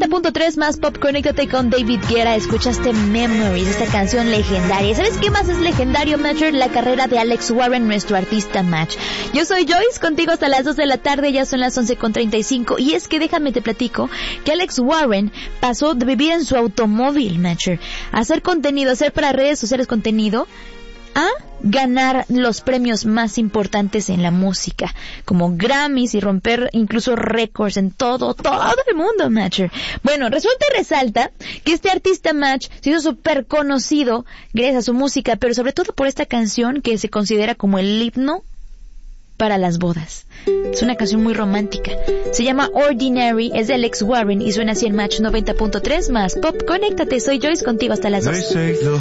90.3 más pop, conéctate con David Guetta. Escuchaste Memories, esta canción legendaria. ¿Sabes qué más es legendario, Matcher? La carrera de Alex Warren, nuestro artista Match. Yo soy Joyce, contigo hasta las 2 de la tarde, ya son las 11:35. Y es que déjame te platico que Alex Warren pasó de vivir en su automóvil, Matcher, a hacer contenido, hacer para redes sociales contenido, a ganar los premios más importantes en la música, como Grammys, y romper incluso récords en todo el mundo, Matcher. Bueno, resulta y resalta que este artista Match se hizo súper conocido gracias a su música, pero sobre todo por esta canción que se considera como el himno para las bodas. Es una canción muy romántica. Se llama Ordinary, es de Alex Warren y suena así en Match 90.3 más pop. Conéctate, soy Joyce, contigo hasta las 2.